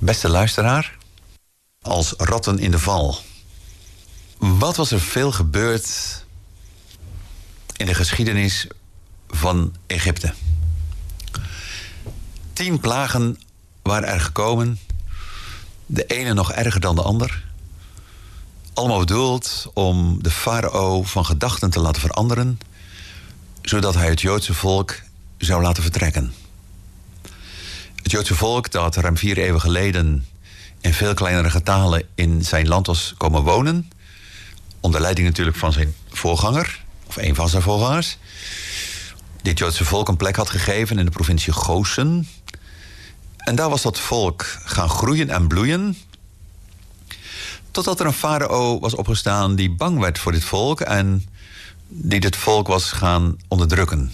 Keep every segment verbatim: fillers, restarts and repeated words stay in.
Beste luisteraar, als ratten in de val. Wat was er veel gebeurd in de geschiedenis van Egypte? Tien plagen waren er gekomen, de ene nog erger dan de ander. Allemaal bedoeld om de farao van gedachten te laten veranderen, zodat hij het Joodse volk zou laten vertrekken. Het Joodse volk dat ruim vier eeuwen geleden in veel kleinere getalen in zijn land was komen wonen, onder leiding natuurlijk van zijn voorganger, of een van zijn voorgangers, dit Joodse volk een plek had gegeven in de provincie Gosen. En daar was dat volk gaan groeien en bloeien, totdat er een farao was opgestaan die bang werd voor dit volk en die dit volk was gaan onderdrukken.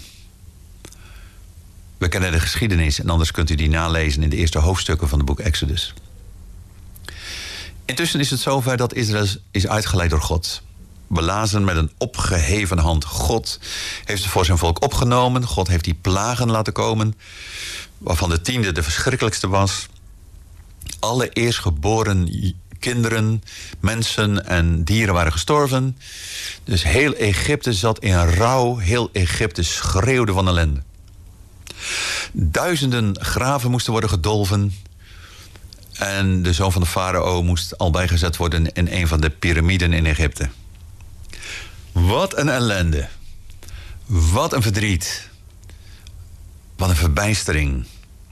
We kennen de geschiedenis en anders kunt u die nalezen in de eerste hoofdstukken van het boek Exodus. Intussen is het zover dat Israël is uitgeleid door God. Belazen met een opgeheven hand. God heeft het voor zijn volk opgenomen. God heeft die plagen laten komen, waarvan de tiende de verschrikkelijkste was. Alle eerstgeboren kinderen, mensen en dieren waren gestorven. Dus heel Egypte zat in rouw. Heel Egypte schreeuwde van ellende. Duizenden graven moesten worden gedolven. En de zoon van de farao moest al bijgezet worden in een van de piramiden in Egypte. Wat een ellende. Wat een verdriet. Wat een verbijstering.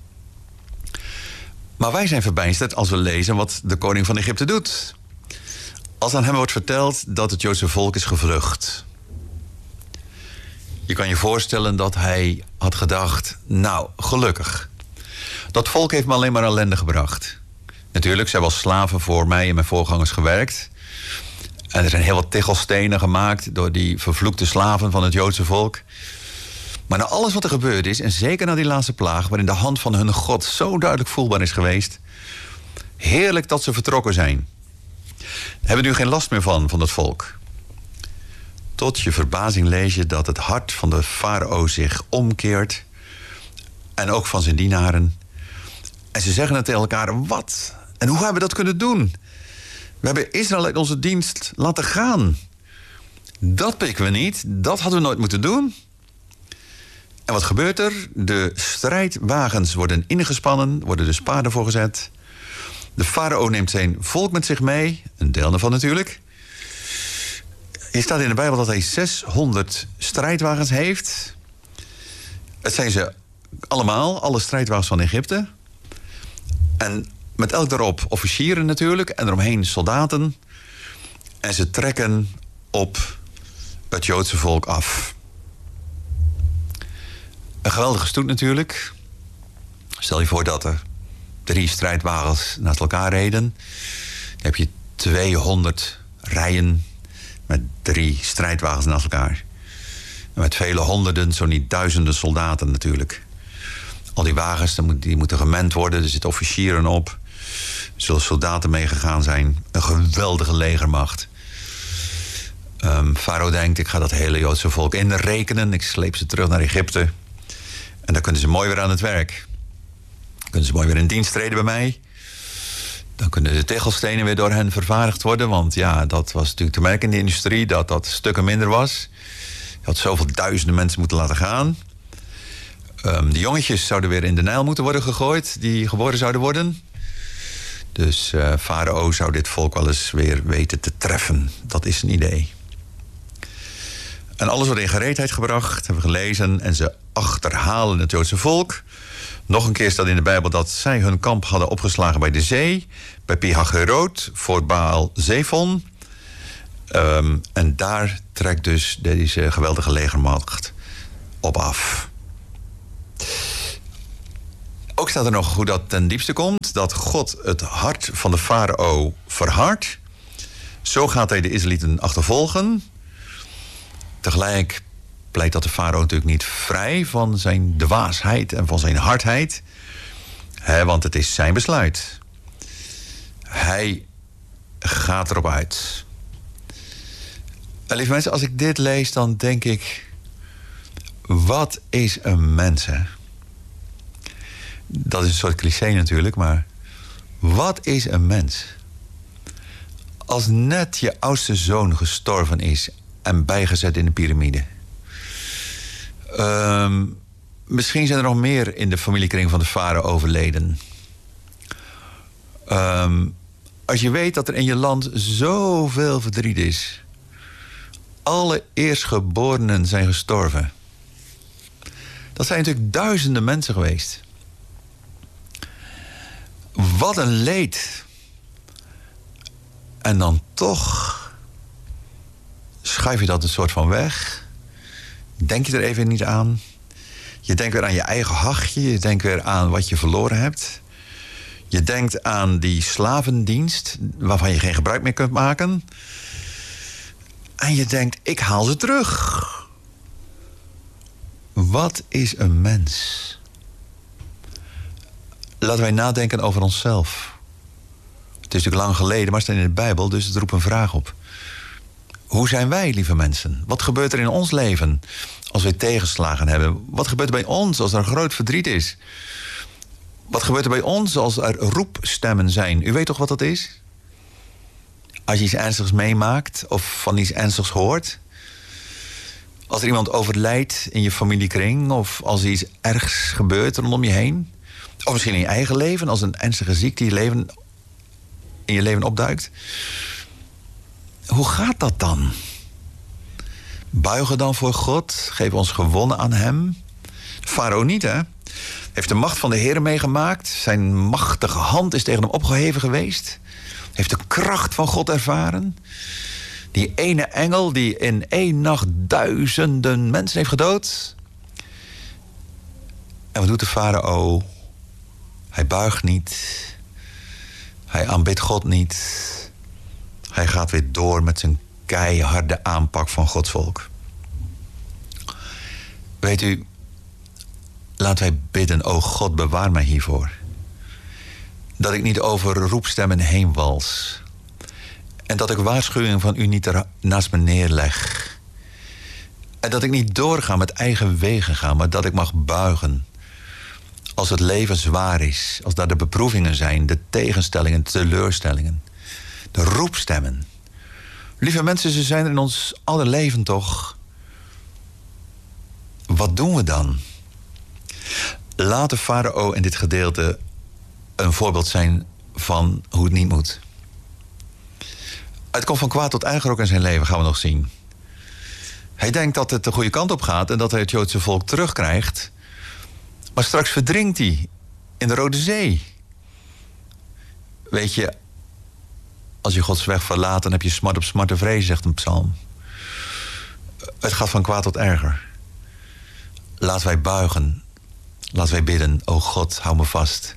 Maar wij zijn verbijsterd als we lezen wat de koning van Egypte doet. Als aan hem wordt verteld dat het Joodse volk is gevlucht. Je kan je voorstellen dat hij had gedacht, nou, gelukkig. Dat volk heeft me alleen maar ellende gebracht. Natuurlijk, ze hebben als slaven voor mij en mijn voorgangers gewerkt. En er zijn heel wat tegelstenen gemaakt door die vervloekte slaven van het Joodse volk. Maar na alles wat er gebeurd is, en zeker na die laatste plaag, waarin de hand van hun God zo duidelijk voelbaar is geweest, heerlijk dat ze vertrokken zijn. Hebben nu geen last meer van, van dat volk. Tot je verbazing lees je dat het hart van de farao zich omkeert. En ook van zijn dienaren. En ze zeggen het tegen elkaar, wat? En hoe hebben we dat kunnen doen? We hebben Israël uit onze dienst laten gaan. Dat pikken we niet. Dat hadden we nooit moeten doen. En wat gebeurt er? De strijdwagens worden ingespannen, worden dus paarden voorgezet. De farao neemt zijn volk met zich mee, een deel daarvan natuurlijk. Hier staat in de Bijbel dat hij zeshonderd strijdwagens heeft. Het zijn ze allemaal, alle strijdwagens van Egypte. En met elk daarop officieren natuurlijk, en eromheen soldaten. En ze trekken op het Joodse volk af. Een geweldige stoet natuurlijk. Stel je voor dat er drie strijdwagens naast elkaar reden. Dan heb je tweehonderd rijen met drie strijdwagens naast elkaar. En met vele honderden, zo niet duizenden soldaten natuurlijk. Al die wagens die moeten gemend worden, er zitten officieren op. Er zullen soldaten meegegaan zijn. Een geweldige legermacht. Um, Farao denkt, ik ga dat hele Joodse volk inrekenen. Ik sleep ze terug naar Egypte. En dan kunnen ze mooi weer aan het werk. Dan kunnen ze mooi weer in dienst treden bij mij. Dan kunnen de tegelstenen weer door hen vervaardigd worden. Want ja, dat was natuurlijk te merken in de industrie, dat dat stukken minder was. Je had zoveel duizenden mensen moeten laten gaan. Um, de jongetjes zouden weer in de Nijl moeten worden gegooid, die geboren zouden worden. Dus uh, Farao zou dit volk wel eens weer weten te treffen. Dat is een idee. En alles wordt in gereedheid gebracht, hebben we gelezen. En ze achterhalen het Joodse volk. Nog een keer staat in de Bijbel dat zij hun kamp hadden opgeslagen bij de zee. Bij Pi-Hageroot, voor Baal Zephon. Um, en daar trekt dus deze geweldige legermacht op af. Ook staat er nog hoe dat ten diepste komt. Dat God het hart van de farao verhardt. Zo gaat hij de Israëlieten achtervolgen. Tegelijk pleit dat de farao natuurlijk niet vrij van zijn dwaasheid en van zijn hardheid. He, want het is zijn besluit. Hij gaat erop uit. En lieve mensen, als ik dit lees, dan denk ik, wat is een mens, hè? Dat is een soort cliché natuurlijk, maar Wat is een mens? Als net je oudste zoon gestorven is en bijgezet in de piramide. Um, misschien zijn er nog meer in de familiekring van de farao overleden. Um, als je weet dat er in je land zoveel verdriet is. Alle eerstgeborenen zijn gestorven. Dat zijn natuurlijk duizenden mensen geweest. Wat een leed. En dan toch schuif je dat een soort van weg. Denk je er even niet aan. Je denkt weer aan je eigen hachje. Je denkt weer aan wat je verloren hebt. Je denkt aan die slavendienst waarvan je geen gebruik meer kunt maken. En je denkt, ik haal ze terug. Wat is een mens? Laten wij nadenken over onszelf. Het is natuurlijk lang geleden, maar het staat in de Bijbel, dus het roept een vraag op. Hoe zijn wij, lieve mensen? Wat gebeurt er in ons leven als we tegenslagen hebben? Wat gebeurt er bij ons als er groot verdriet is? Wat gebeurt er bij ons als er roepstemmen zijn? U weet toch wat dat is? Als je iets ernstigs meemaakt of van iets ernstigs hoort. Als er iemand overlijdt in je familiekring, of als er iets ergs gebeurt rondom je heen. Of misschien in je eigen leven, als een ernstige ziekte in je leven, in je leven opduikt. Hoe gaat dat dan? Buigen dan voor God? Geven ons gewonnen aan hem? Farao niet, hè? Heeft de macht van de Heer meegemaakt. Zijn machtige hand is tegen hem opgeheven geweest. Heeft de kracht van God ervaren. Die ene engel die in één nacht duizenden mensen heeft gedood. En wat doet de farao? Hij buigt niet. Hij aanbidt God niet. Hij gaat weer door met zijn keiharde aanpak van Gods volk. Weet u, laten wij bidden, o God, bewaar mij hiervoor. Dat ik niet over roepstemmen heen wals. En dat ik waarschuwingen van u niet er naast me neerleg. En dat ik niet doorga met eigen wegen ga, maar dat ik mag buigen. Als het leven zwaar is, als daar de beproevingen zijn, de tegenstellingen, de teleurstellingen. De roepstemmen. Lieve mensen, ze zijn er in ons alle leven toch. Wat doen we dan? Laat de farao in dit gedeelte een voorbeeld zijn van hoe het niet moet. Het komt van kwaad tot erger ook in zijn leven, gaan we nog zien. Hij denkt dat het de goede kant op gaat en dat hij het Joodse volk terugkrijgt. Maar straks verdrinkt hij in de Rode Zee. Weet je, als je Gods weg verlaat, dan heb je smart op smart en vrees, zegt een psalm. Het gaat van kwaad tot erger. Laten wij buigen. Laten wij bidden. O God, hou me vast.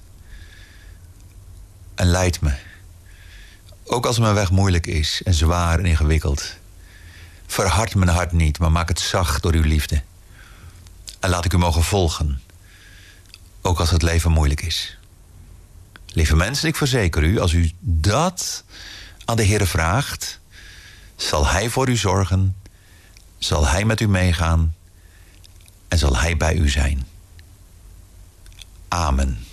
En leid me. Ook als mijn weg moeilijk is en zwaar en ingewikkeld. Verhard mijn hart niet, maar maak het zacht door uw liefde. En laat ik u mogen volgen. Ook als het leven moeilijk is. Lieve mensen, ik verzeker u, als u dat aan de Heer vraagt, zal Hij voor u zorgen, zal Hij met u meegaan en zal Hij bij u zijn. Amen.